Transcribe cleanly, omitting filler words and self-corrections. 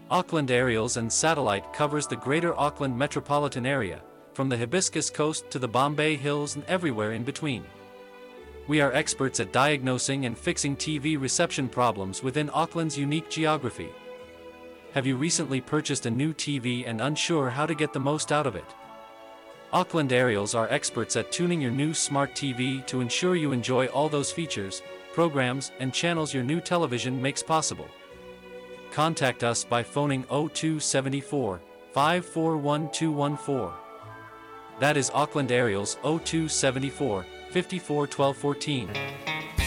Auckland Aerials and Satellite covers the greater Auckland metropolitan area, from the Hibiscus Coast to the Bombay Hills and everywhere in between. We are experts at diagnosing and fixing TV reception problems within Auckland's unique geography. Have you recently purchased a new TV and unsure how to get the most out of it? Auckland Aerials are experts at tuning your new smart TV to ensure you enjoy all those features, programs, and channels your new television makes possible. Contact us by phoning 0274 541 214. That is Auckland Aerials 0274 54 12 14.